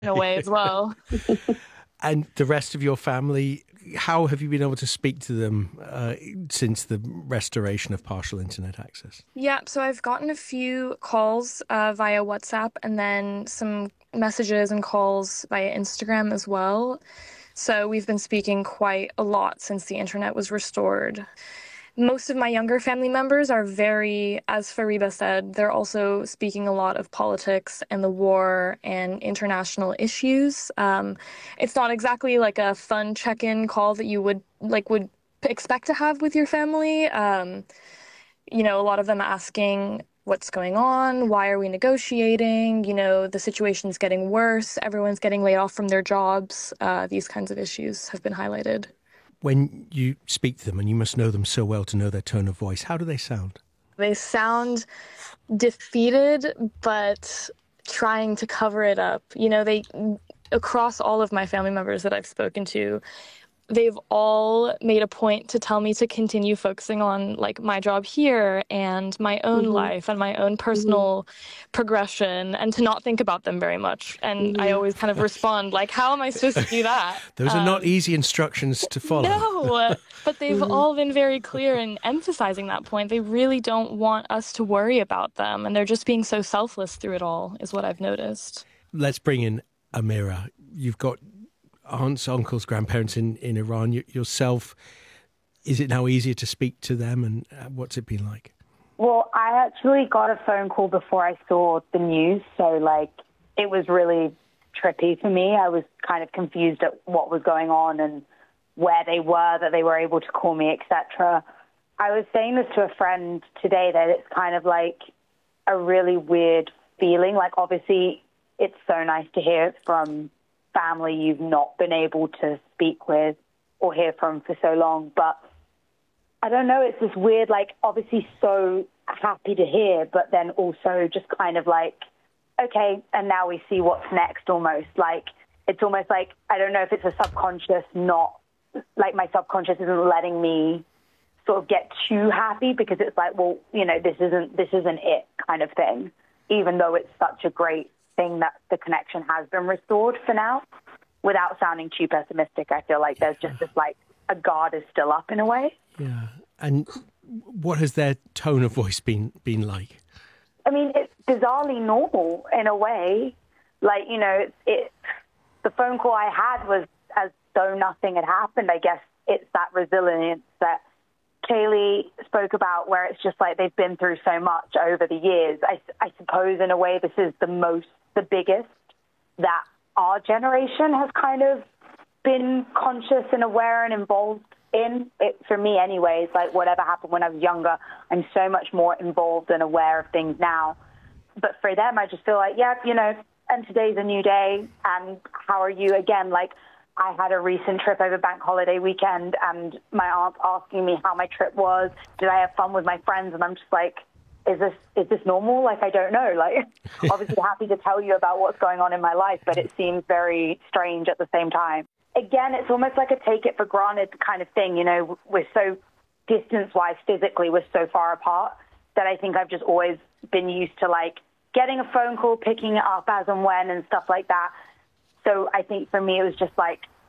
in a way as well. And the rest of your family, how have you been able to speak to them since the restoration of partial internet access? Yeah, so I've gotten a few calls via WhatsApp and then some messages and calls via Instagram as well. So we've been speaking quite a lot since the internet was restored. Most of my younger family members are very, as Fariba said, they're also speaking a lot of politics and the war and international issues. It's not exactly like a fun check-in call that you would expect to have with your family. A lot of them asking what's going on, why are we negotiating, the situation's getting worse, everyone's getting laid off from their jobs. These kinds of issues have been highlighted. When you speak to them, and you must know them so well to know their tone of voice, how do they sound? They sound defeated, but trying to cover it up. Across all of my family members that I've spoken to, they've all made a point to tell me to continue focusing on like my job here and my own life and my own personal progression and to not think about them very much. And I always kind of respond like, how am I supposed to do that? Those are not easy instructions to follow. No, but they've all been very clear in emphasizing that point. They really don't want us to worry about them. And they're just being so selfless through it all is what I've noticed. Let's bring in Amira. You've got aunts, uncles, grandparents in Iran, yourself. Is it now easier to speak to them, and what's it been like? Well, I actually got a phone call before I saw the news, so it was really trippy for me. I was kind of confused at what was going on and where they were, that they were able to call me, etc. I was saying this to a friend today, that it's kind of like a really weird feeling. Like, obviously, it's so nice to hear it from family you've not been able to speak with or hear from for so long. But I don't know, it's this weird, obviously so happy to hear, but then also just kind of okay, and now we see what's next almost. It's almost like, I don't know if it's a subconscious, not, my subconscious isn't letting me sort of get too happy because it's like, well, this isn't it kind of thing, even though it's such a great thing that the connection has been restored for now. Without sounding too pessimistic, I feel like there's just this a guard is still up in a way. Yeah. And what has their tone of voice been like? I mean, it's bizarrely normal in a way. The phone call I had was as though nothing had happened. I guess it's that resilience that Kaylee spoke about, where it's just like they've been through so much over the years. I suppose in a way this is the biggest that our generation has kind of been conscious and aware and involved in. It, for me anyways, whatever happened when I was younger, I'm so much more involved and aware of things now. But for them, I just feel like, and today's a new day, and how are you? Again, I had a recent trip over bank holiday weekend, and my aunt's asking me how my trip was. Did I have fun with my friends? And I'm just like, is this normal? I don't know. Obviously happy to tell you about what's going on in my life, but it seems very strange at the same time. Again, it's almost like a take it for granted kind of thing. We're so distance-wise, physically, we're so far apart that I think I've just always been used to getting a phone call, picking it up as and when and stuff like that. So I think for me, it was just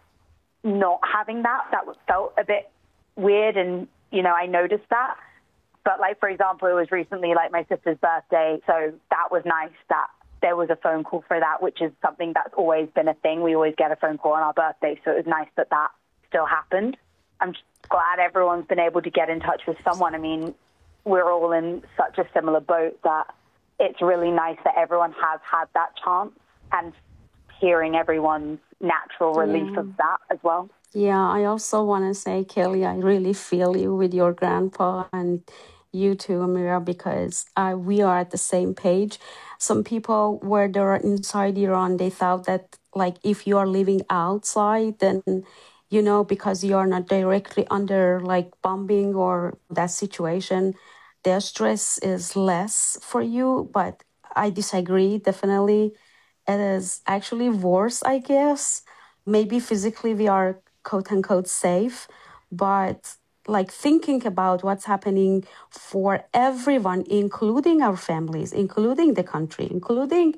not having that felt a bit weird. And, I noticed that. But for example, it was recently my sister's birthday. So that was nice that there was a phone call for that, which is something that's always been a thing. We always get a phone call on our birthday. So it was nice that still happened. I'm just glad everyone's been able to get in touch with someone. I mean, we're all in such a similar boat that it's really nice that everyone has had that chance, and hearing everyone's natural relief of that as well. Yeah, I also want to say, Kelly, I really feel you with your grandpa, and you too, Amira, because we are at the same page. Some people, where they're inside Iran, they thought that if you are living outside, then because you are not directly under bombing or that situation, their stress is less for you. But I disagree, definitely. It is actually worse, I guess. Maybe physically we are quote unquote safe, but thinking about what's happening for everyone, including our families, including the country, including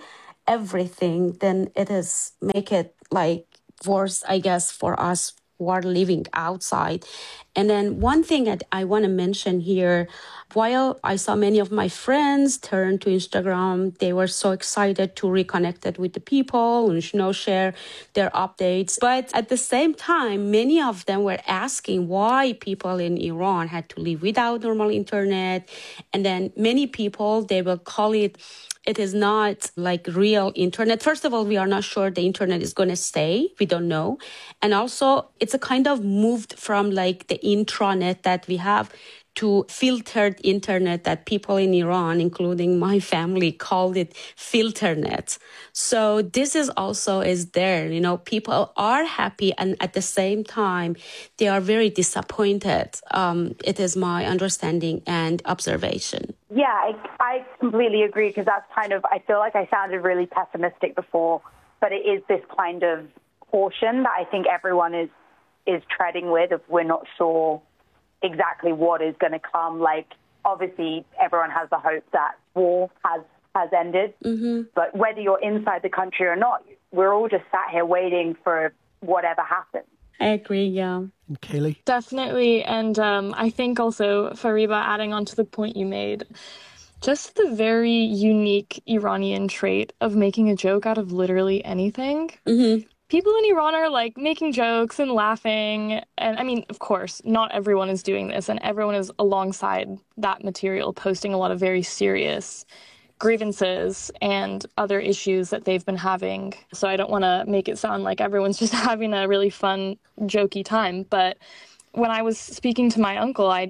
everything, then it is make it like worse, I guess, for us who are living outside. And then one thing that I want to mention here, while I saw many of my friends turn to Instagram, they were so excited to reconnect with the people and, share their updates. But at the same time, many of them were asking why people in Iran had to live without normal internet. And then many people, they will call it is not like real internet. First of all, we are not sure the internet is going to stay. We don't know. And also, it's a kind of moved from like the intranet that we have to filtered internet that people in Iran, including my family, called it filternet. So this is also is there, people are happy and at the same time, they are very disappointed. It is my understanding and observation. Yeah, I completely agree because that's I feel like I sounded really pessimistic before, but it is this kind of caution that I think everyone is treading with if we're not sure exactly what is going to come. Like, obviously, everyone has the hope that war has ended, but whether you're inside the country or not, we're all just sat here waiting for whatever happens. I agree, yeah. And Kaylee? Definitely. And I think also, Fariba, adding on to the point you made, just the very unique Iranian trait of making a joke out of literally anything. People in Iran are like making jokes and laughing. And I mean, of course, not everyone is doing this, and everyone is alongside that material posting a lot of very serious grievances and other issues that they've been having. So I don't want to make it sound like everyone's just having a really fun, jokey time. But when I was speaking to my uncle, I